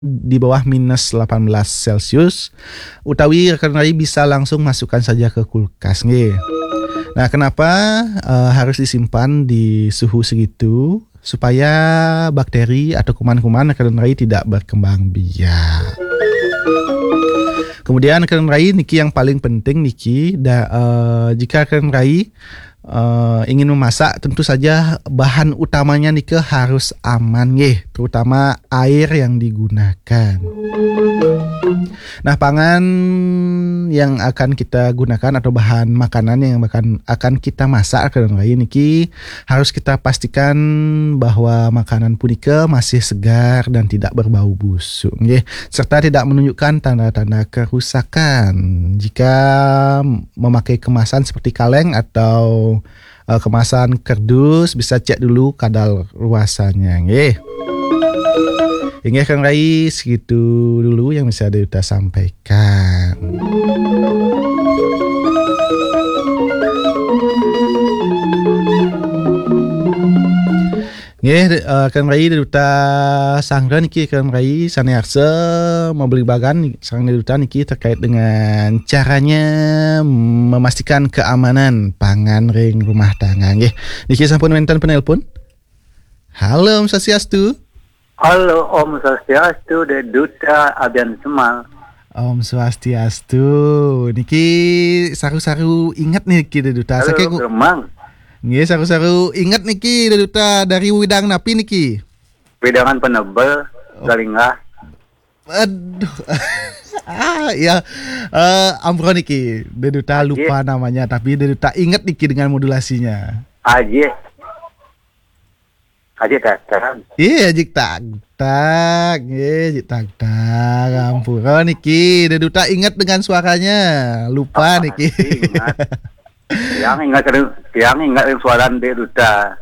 di bawah minus 18 Celcius, utawi rekan rai bisa langsung masukkan saja ke kulkas nggih. Nah, kenapa harus disimpan di suhu segitu? Supaya bakteri atau kuman-kuman rekan rai tidak berkembang biak. Kemudian rekan rai niki yang paling penting niki, jika rekan rai ingin memasak, tentu saja bahan utamanya niki harus aman nggih, terutama air yang digunakan. Nah, pangan yang akan kita gunakan atau bahan makanan yang akan kita masak rekan rai niki harus kita pastikan bahwa makanan punika masih segar dan tidak berbau busuk nggih, serta tidak menunjukkan tanda-tanda kerusakan. Jika memakai kemasan seperti kaleng atau kemasan kardus, bisa cek dulu kadar luarsanya nggih. Hingga Kang Rai, segitu dulu yang bisa Duta sampaikan. Nggih, Kang Rai Duta sangga niki Kang Rai sanearsa mau beli bagan sareng Duta niki terkait dengan caranya memastikan keamanan pangan ring rumah tangga nggih. Niki sampun wonten penelpon. Halo, Om Swastiastu. Halo Om Swastiastu, de Duta Abian Semal. Om Swastiastu. Niki saru-saru ingat niki de Duta. Halo Gemang. Nggih, saru-saru ingat niki de Duta dari widang napi niki. Widangan penebel Galingga. Aduh. Ya. Ampun niki. De Duta lupa namanya, tapi de Duta ingat niki dengan modulasinya. Aji tak. Iya, Jik tak. Jik tak. Ampun niki, de Duta ingat dengan suaranya. Lupa niki. Ingat. Yang ingat suara de Duta.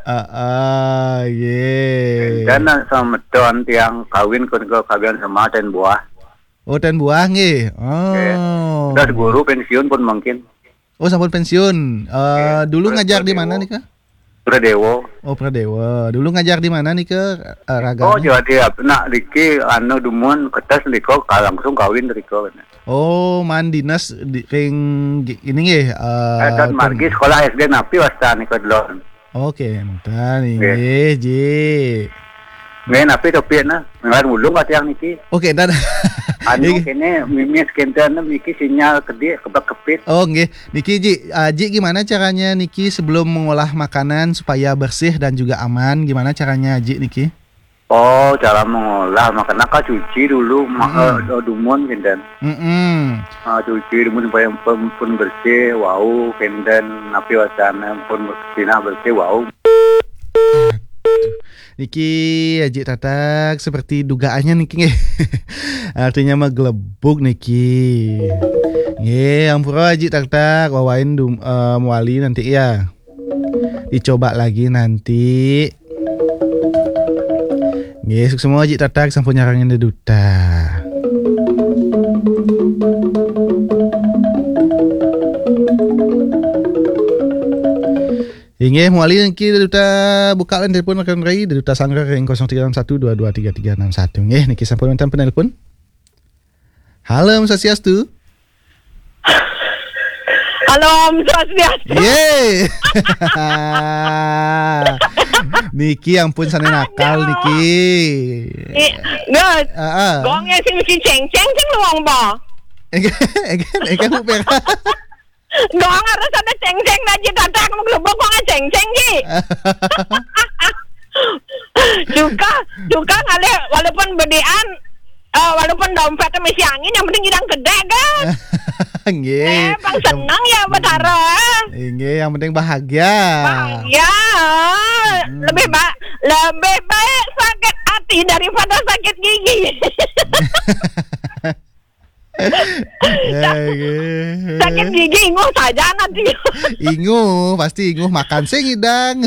Dan sama don tiang kawin ke kawian sama dan buah. Oh, dan buah nggih. Oh. Udah guru pensiun pun mungkin. Oh, sampun pensiun. Dulu ngajar di mana nih, Kak? Pradewo. Oh, Pradewo. Dulu ngajar di mana nih ke Raga? Oh, jadi nak diki dumun ketas liko langsung kawin riko. Oh, man dinas di ring ini nggih. Dan margi sekolah SD napi wasta nika dulur. Oke, entar nggih, Ji. Nggih napi topi na, ngar mulung atiang niki. Oke, entar. Kene mimis kentan niki sinyal gede kebak-kepit. Oh, nggih. Niki Ji, gimana caranya niki sebelum mengolah makanan supaya bersih dan juga aman? Gimana caranya Ji niki? Oh, cara mengolah makanan cuci dulu dumun kendan. Cuci dumun supaya pun bersih, wow kendan napi wasana pun bersih wow. Niki Haji Tatak seperti dugaannya niki nggih. Artinya mah gelebuk niki. Nggih, ampura Haji Tatak wawain muali nanti ya. Dicoba lagi nanti. Nggih, sukses semua Haji Tatak sampun nyarangin de Duta. Inggih, muali niki Duta buka lan telepon rekan rai Duta sangga ring 0361223361 nggih niki sampun wonten penelpon. Halo, Om Swastiastu. Halo, Om Swastiastu. Yeay. Niki ampun sana nakal niki. Nggak. Gongnya si Miki ceng-ceng luang ba. Egen upera. Doang harus ada ceng-ceng aja kata aku ngelebok kok ceng-ceng Ji. Juga ngale walaupun bedean walaupun dompetnya masih angin yang penting hidang gede kan. Nggih. Bang senang ya betara. Nggih, yang penting bahagia. Bahagia. Lebih baik sakit hati daripada sakit gigi. Sakit gigi inguh saja nanti. Inguh, pasti inguh makan sing hidang.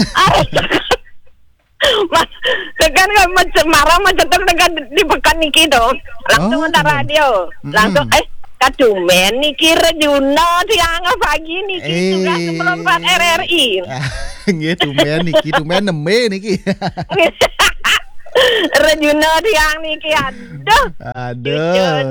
Mas, tekan marah macam tekan di pekan niki do. Langsung antar radio. Langsung kacumen niki Rejuno tiang pagi niki tugas melompat RRI. Nggih, tumen niki, tumen nembe niki. Rejuna tiang niki aduh. Aduh.